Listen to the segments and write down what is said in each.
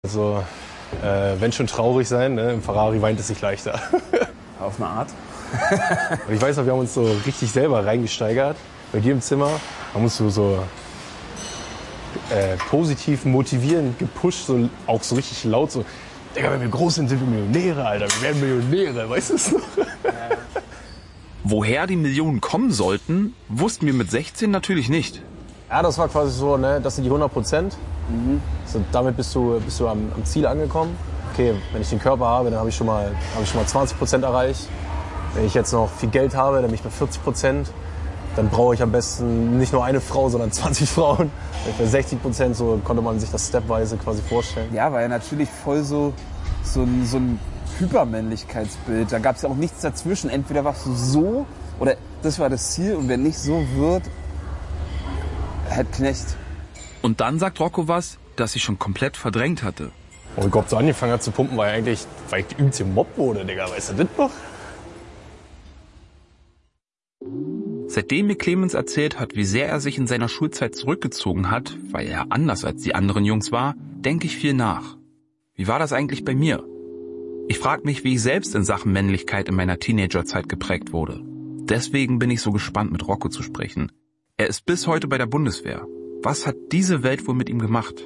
Also, wenn schon traurig sein, ne? Im Ferrari weint es sich leichter. Auf eine Art. Und ich weiß noch, wir haben uns so richtig selber reingesteigert. Bei dir im Zimmer haben uns so positiv motivierend gepusht, so, auch so richtig laut so, Digga, wenn wir groß sind, sind wir Millionäre, Alter, wir werden Millionäre, weißt du es noch? Woher die Millionen kommen sollten, wussten wir mit 16 natürlich nicht. Ja, das war quasi so, ne, das sind die 100%. So, damit bist du am Ziel angekommen. Okay, wenn ich den Körper habe, dann habe ich schon mal 20% erreicht. Wenn ich jetzt noch viel Geld habe, dann bin ich bei 40%. Dann brauche ich am besten nicht nur eine Frau, sondern 20 Frauen. Bei 60%, so konnte man sich das stepweise quasi vorstellen. Ja, war ja natürlich voll so ein Hypermännlichkeitsbild. Da gab es ja auch nichts dazwischen. Entweder warst du so, oder das war das Ziel. Und wenn nicht so wird, halt Knecht. Und dann sagt Rocco was, das ich schon komplett verdrängt hatte. Wo ich überhaupt so angefangen hat zu pumpen, weil ich übelst gemobbt wurde, Digga. Weißt du das noch? Seitdem mir Clemens erzählt hat, wie sehr er sich in seiner Schulzeit zurückgezogen hat, weil er anders als die anderen Jungs war, denke ich viel nach. Wie war das eigentlich bei mir? Ich frage mich, wie ich selbst in Sachen Männlichkeit in meiner Teenagerzeit geprägt wurde. Deswegen bin ich so gespannt, mit Rocco zu sprechen. Er ist bis heute bei der Bundeswehr. Was hat diese Welt wohl mit ihm gemacht?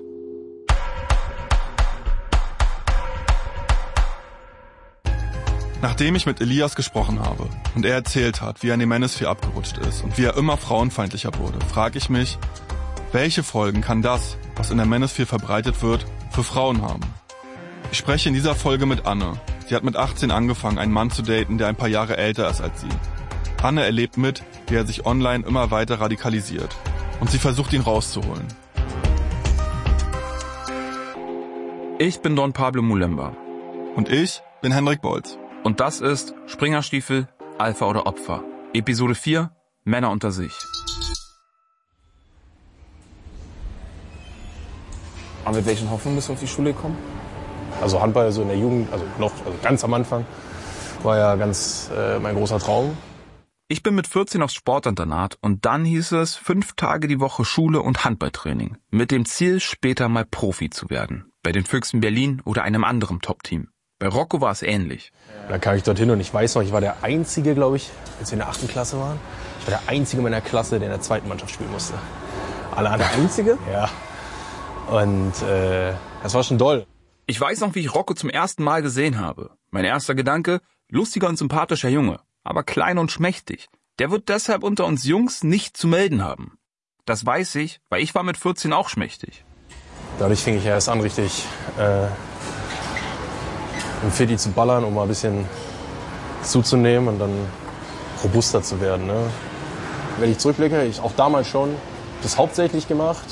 Nachdem ich mit Elias gesprochen habe und er erzählt hat, wie er in die Manosphere abgerutscht ist und wie er immer frauenfeindlicher wurde, frage ich mich, welche Folgen kann das, was in der Manosphere verbreitet wird, für Frauen haben? Ich spreche in dieser Folge mit Anne. Sie hat mit 18 angefangen, einen Mann zu daten, der ein paar Jahre älter ist als sie. Anne erlebt mit, wie er sich online immer weiter radikalisiert. Und sie versucht, ihn rauszuholen. Ich bin Don Pablo Mulemba. Und ich bin Henrik Bolz. Und das ist Springerstiefel, Alpha oder Opfer. Episode 4, Männer unter sich. Aber mit welchen Hoffnungen bist du auf die Schule gekommen? Also Handball so in der Jugend, also ganz am Anfang, war ja ganz mein großer Traum. Ich bin mit 14 aufs Sportinternat und dann hieß es 5 Tage die Woche Schule und Handballtraining. Mit dem Ziel, später mal Profi zu werden. Bei den Füchsen Berlin oder einem anderen Top-Team. Bei Rocco war es ähnlich. Da kam ich dorthin und ich weiß noch, ich war der Einzige, glaube ich, als wir in der 8. Klasse waren. Ich war der Einzige meiner Klasse, der in der 2. Mannschaft spielen musste. Alle anderen. Der Einzige? Ja. Und das war schon doll. Ich weiß noch, wie ich Rocco zum ersten Mal gesehen habe. Mein erster Gedanke, lustiger und sympathischer Junge, aber klein und schmächtig. Der wird deshalb unter uns Jungs nicht zu melden haben. Das weiß ich, weil ich war mit 14 auch schmächtig. Dadurch fing ich erst an, richtig im Fitti zu ballern, um mal ein bisschen zuzunehmen und dann robuster zu werden. Ne? Wenn ich zurückblicke, ich auch damals schon das hauptsächlich gemacht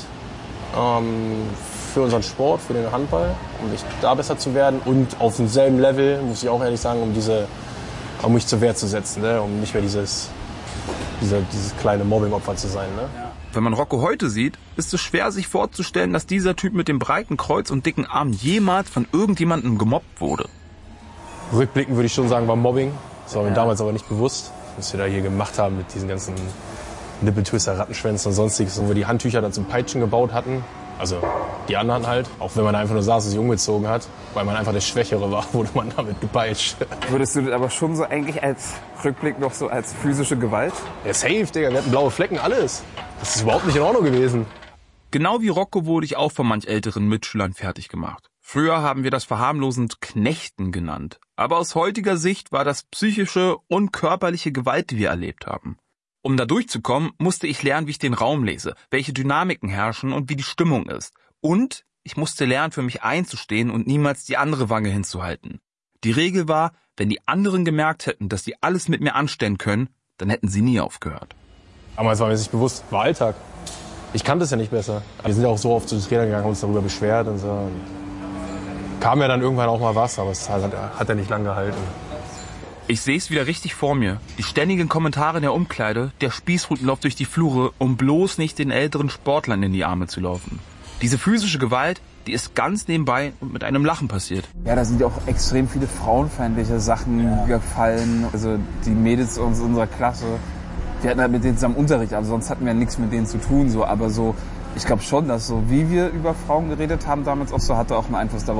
für unseren Sport, für den Handball, um da besser zu werden und auf demselben Level, muss ich auch ehrlich sagen, um mich zur Wehr zu setzen, ne? Um nicht mehr dieses kleine Mobbing-Opfer zu sein. Ne? Wenn man Rocco heute sieht, ist es schwer, sich vorzustellen, dass dieser Typ mit dem breiten Kreuz und dicken Arm jemals von irgendjemandem gemobbt wurde. Rückblickend würde ich schon sagen, war Mobbing. Das war mir damals aber nicht bewusst, was wir da hier gemacht haben mit diesen ganzen Nippeltwister, Rattenschwänzen und sonstiges, wo wir die Handtücher dann zum Peitschen gebaut hatten. Also die anderen halt. Auch wenn man einfach nur saß und sich umgezogen hat, weil man einfach der Schwächere war, wurde man damit gepeitscht. Würdest du das aber schon so eigentlich als Rückblick noch so als physische Gewalt? Ja, safe, Digga. Wir hatten blaue Flecken, alles. Das ist überhaupt nicht in Ordnung gewesen. Genau wie Rocco wurde ich auch von manch älteren Mitschülern fertig gemacht. Früher haben wir das verharmlosend Knechten genannt. Aber aus heutiger Sicht war das psychische und körperliche Gewalt, die wir erlebt haben. Um da durchzukommen, musste ich lernen, wie ich den Raum lese, welche Dynamiken herrschen und wie die Stimmung ist. Und ich musste lernen, für mich einzustehen und niemals die andere Wange hinzuhalten. Die Regel war, wenn die anderen gemerkt hätten, dass sie alles mit mir anstellen können, dann hätten sie nie aufgehört. Damals war mir nicht bewusst, war Alltag. Ich kannte es ja nicht besser. Wir sind ja auch so oft zu den Trainern gegangen, haben uns darüber beschwert und so. Kam ja dann irgendwann auch mal was, aber es hat ja nicht lange gehalten. Ich sehe es wieder richtig vor mir. Die ständigen Kommentare in der Umkleide, der Spießrutenlauf durch die Flure, um bloß nicht den älteren Sportlern in die Arme zu laufen. Diese physische Gewalt, die ist ganz nebenbei und mit einem Lachen passiert. Ja, da sind ja auch extrem viele frauenfeindliche Sachen gefallen. Also die Mädels aus unserer Klasse, wir hatten halt mit denen zusammen Unterricht, also sonst hatten wir ja nichts mit denen zu tun. So. Aber so, ich glaube schon, dass so wie wir über Frauen geredet haben damals auch so, hatte auch einen Einfluss darauf,